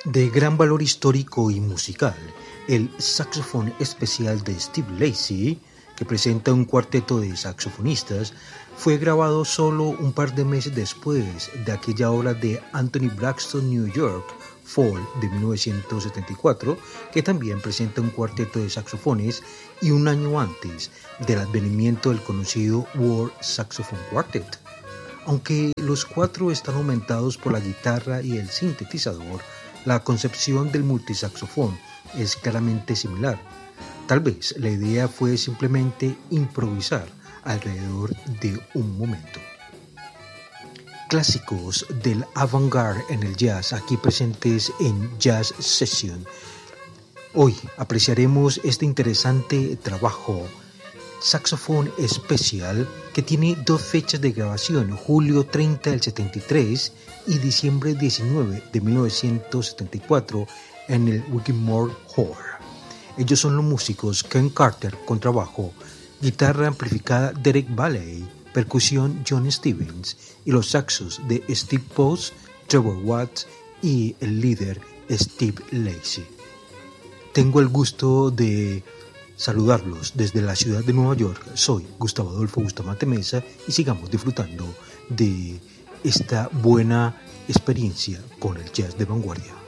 De gran valor histórico y musical, el saxofón especial de Steve Lacy, que presenta un cuarteto de saxofonistas, fue grabado solo un par de meses después de aquella obra de Anthony Braxton New York, Fall de 1974, que también presenta un cuarteto de saxofones, y un año antes del advenimiento del conocido World Saxophone Quartet. Aunque los cuatro están aumentados por la guitarra y el sintetizador, la concepción del multisaxofón es claramente similar. Tal vez la idea fue simplemente improvisar alrededor de un momento. Clásicos del avant-garde en el jazz, aquí presentes en Jazz Session. Hoy apreciaremos este interesante trabajo, Saxophone Special, que tiene dos fechas de grabación, julio 30 del 73 y diciembre 19 de 1974 en el Wigmore Hall. Ellos son los músicos Ken Carter, contrabajo, guitarra amplificada Derek Bailey, percusión John Stevens y los saxos de Steve Post, Trevor Watts y el líder Steve Lacy. Tengo el gusto de saludarlos desde la ciudad de Nueva York. Soy Gustavo Adolfo Bustamante Mesa y sigamos disfrutando de esta buena experiencia con el jazz de vanguardia.